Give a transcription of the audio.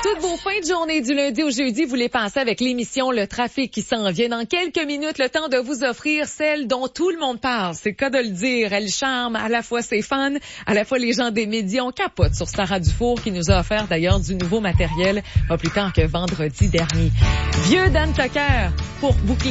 Toutes vos fins de journée du lundi au jeudi, vous les passez avec l'émission Le Trafic qui s'en vient. Dans quelques minutes, le temps de vous offrir celle dont tout le monde parle. C'est le cas de le dire. Elle charme à la fois ses fans, à la fois les gens des médias. On capote sur Sarah Dufour qui nous a offert d'ailleurs du nouveau matériel pas plus tard que vendredi dernier. Vieux Dan Tucker pour boucler